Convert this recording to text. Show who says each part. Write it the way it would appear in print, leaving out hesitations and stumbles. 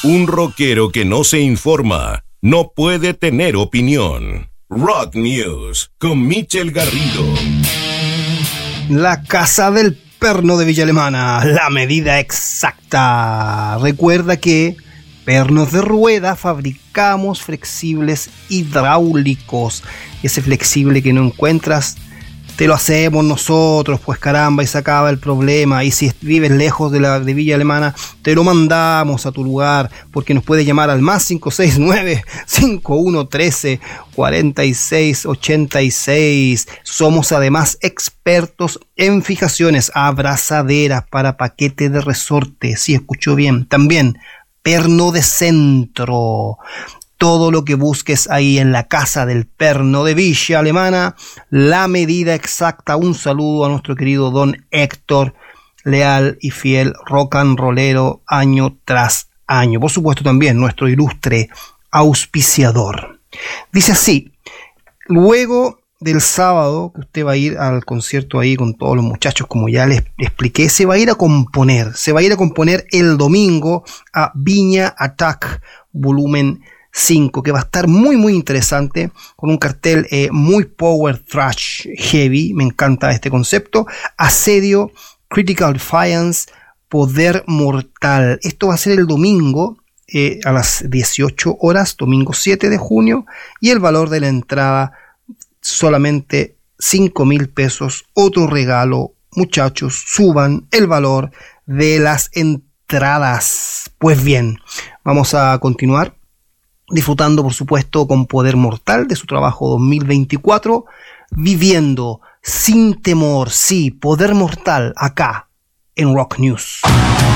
Speaker 1: Un rockero que no se informa no puede tener opinión. Rock News con Michel Garrido.
Speaker 2: La Casa del Perno de Villa Alemana, la medida exacta. Recuerda que pernos de rueda fabricamos flexibles hidráulicos. Ese flexible que no encuentras, te lo hacemos nosotros, pues caramba, y se acaba el problema. Y si vives lejos de Villa Alemana, te lo mandamos a tu lugar, porque nos puedes llamar al más 569-5113-4686. Somos además expertos en fijaciones, abrazaderas para paquete de resorte. Sí, escuchó bien. También perno de centro. Todo lo que busques ahí en la Casa del Perno de Villa Alemana, la medida exacta. Un saludo a nuestro querido don Héctor, leal y fiel rock and rollero año tras año. Por supuesto también nuestro ilustre auspiciador. Dice así: luego del sábado, que usted va a ir al concierto ahí con todos los muchachos, como ya les expliqué, se va a ir a componer el domingo a Viña Attack Volumen 5, que va a estar muy muy interesante, con un cartel muy power thrash heavy. Me encanta este concepto. Asedio, Critical Defiance, Poder Mortal. Esto va a ser el domingo a las 18 horas, domingo 7 de junio, y el valor de la entrada solamente 5,000 pesos. Otro regalo, muchachos, suban el valor de las entradas. Pues bien, vamos a continuar disfrutando, por supuesto, con Poder Mortal de su trabajo 2024, Viviendo sin temor. Sí, Poder Mortal, acá en Rock News.